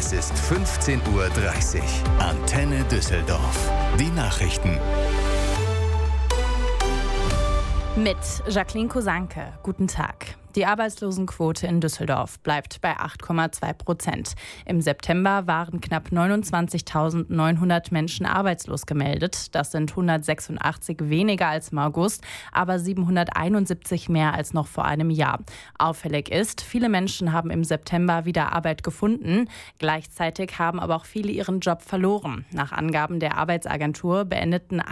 Es ist 15:30 Uhr. Antenne Düsseldorf. Die Nachrichten. Mit Jacqueline Kosanke. Guten Tag. Die Arbeitslosenquote in Düsseldorf bleibt bei 8,2%. Im September waren knapp 29.900 Menschen arbeitslos gemeldet. Das sind 186 weniger als im August, aber 771 mehr als noch vor einem Jahr. Auffällig ist, viele Menschen haben im September wieder Arbeit gefunden. Gleichzeitig haben aber auch viele ihren Job verloren. Nach Angaben der Arbeitsagentur beendeten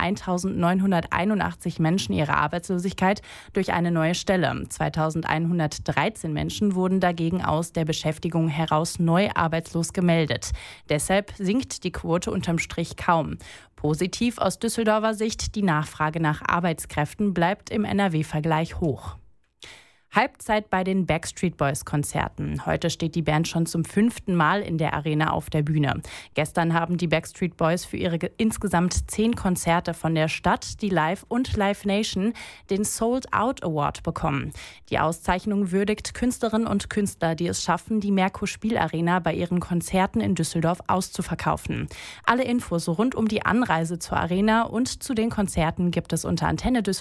1.981 Menschen ihre Arbeitslosigkeit durch eine neue Stelle. 2.113 Menschen wurden dagegen aus der Beschäftigung heraus neu arbeitslos gemeldet. Deshalb sinkt die Quote unterm Strich kaum. Positiv aus Düsseldorfer Sicht, die Nachfrage nach Arbeitskräften bleibt im NRW-Vergleich hoch. Halbzeit bei den Backstreet Boys Konzerten. Heute steht die Band schon zum 5. Mal in der Arena auf der Bühne. Gestern haben die Backstreet Boys für ihre insgesamt 10 Konzerte von der Stadt, die Live und Live Nation den Sold Out Award bekommen. Die Auszeichnung würdigt Künstlerinnen und Künstler, die es schaffen, die Merkur Spielarena bei ihren Konzerten in Düsseldorf auszuverkaufen. Alle Infos rund um die Anreise zur Arena und zu den Konzerten gibt es unter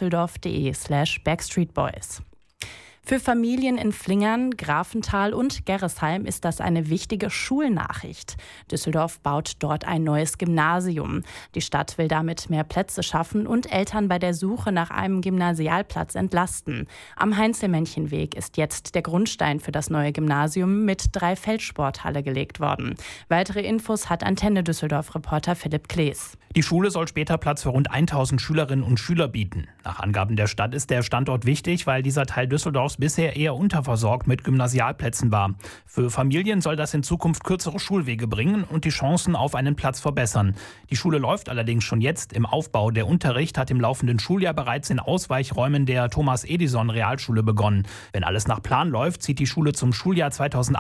antennedüsseldorf.de/backstreetboys. Für Familien in Flingern, Grafenthal und Gerresheim ist das eine wichtige Schulnachricht. Düsseldorf baut dort ein neues Gymnasium. Die Stadt will damit mehr Plätze schaffen und Eltern bei der Suche nach einem Gymnasialplatz entlasten. Am Heinzelmännchenweg ist jetzt der Grundstein für das neue Gymnasium mit 3 Feldsporthalle gelegt worden. Weitere Infos hat Antenne Düsseldorf-Reporter Philipp Klees. Die Schule soll später Platz für rund 1000 Schülerinnen und Schüler bieten. Nach Angaben der Stadt ist der Standort wichtig, weil dieser Teil Düsseldorfs bisher eher unterversorgt mit Gymnasialplätzen war. Für Familien soll das in Zukunft kürzere Schulwege bringen und die Chancen auf einen Platz verbessern. Die Schule läuft allerdings schon jetzt im Aufbau. Der Unterricht hat im laufenden Schuljahr bereits in Ausweichräumen der Thomas-Edison-Realschule begonnen. Wenn alles nach Plan läuft, zieht die Schule zum Schuljahr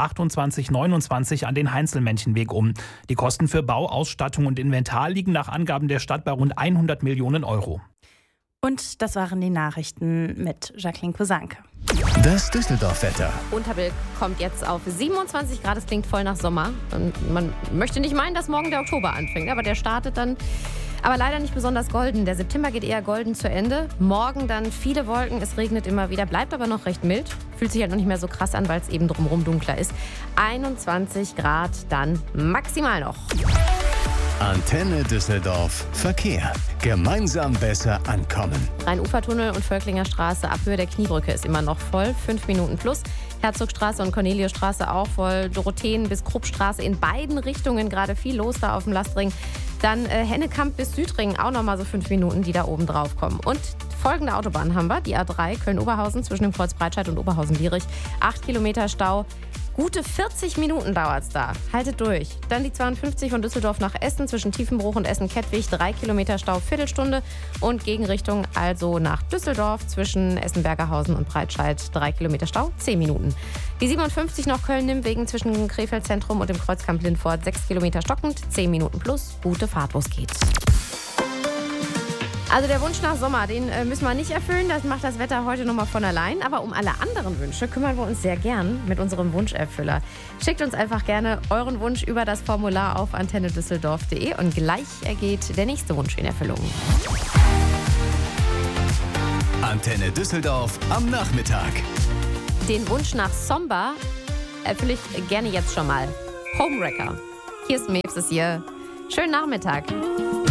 2028/29 an den Heinzelmännchenweg um. Die Kosten für Bau, Ausstattung und Inventar liegen nach Angaben der Stadt bei rund 100 Millionen Euro. Und das waren die Nachrichten mit Jacqueline Kosanke. Das Düsseldorf-Wetter. Unterbild kommt jetzt auf 27 Grad, das klingt voll nach Sommer. Und man möchte nicht meinen, dass morgen der Oktober anfängt, aber der startet dann, aber leider nicht besonders golden. Der September geht eher golden zu Ende. Morgen dann viele Wolken, es regnet immer wieder, bleibt aber noch recht mild. Fühlt sich halt noch nicht mehr so krass an, weil es eben drumherum dunkler ist. 21 Grad dann maximal noch. Antenne Düsseldorf. Verkehr. Gemeinsam besser ankommen. Rhein-Ufer-Tunnel und Völklinger Straße ab Höhe der Kniebrücke ist immer noch voll. 5 Minuten plus. Herzogstraße und Corneliusstraße auch voll. Dorotheen bis Kruppstraße in beiden Richtungen gerade viel los da auf dem Lastring. Dann Hennekamp bis Südring auch nochmal so 5 Minuten, die da oben drauf kommen. Und folgende Autobahnen haben wir. Die A3 Köln-Oberhausen zwischen dem Kreuz Breitscheid und Oberhausen-Lierich. 8 Kilometer Stau. Gute 40 Minuten dauert es da. Haltet durch. Dann die 52 von Düsseldorf nach Essen zwischen Tiefenbruch und Essen-Kettwig. 3 Kilometer Stau, Viertelstunde. Und Gegenrichtung also nach Düsseldorf zwischen Essen-Bergerhausen und Breitscheid. 3 Kilometer Stau, 10 Minuten. Die 57 noch Köln-Nimwegen zwischen Krefeld Zentrum und dem Kreuzkamp Lindfort. 6 Kilometer stockend, 10 Minuten plus. Gute Fahrt, los geht's. Also der Wunsch nach Sommer, den müssen wir nicht erfüllen. Das macht das Wetter heute nochmal von allein. Aber um alle anderen Wünsche kümmern wir uns sehr gern mit unserem Wunscherfüller. Schickt uns einfach gerne euren Wunsch über das Formular auf antennedüsseldorf.de und gleich geht der nächste Wunsch in Erfüllung. Antenne Düsseldorf am Nachmittag. Den Wunsch nach Somba erfülle ich gerne jetzt schon mal. Homewrecker. Hier ist Maves, ist hier. Schönen Nachmittag.